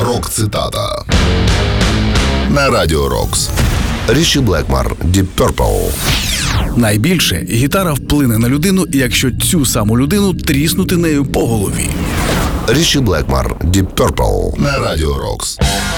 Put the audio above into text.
Рок-цитата на Радіо Рокс. Ріші Блекмор, Deep Purple. Найбільше гітара вплине на людину, якщо цю саму людину тріснути нею по голові. Ріші Блекмор, Deep Purple на Радіо Рокс.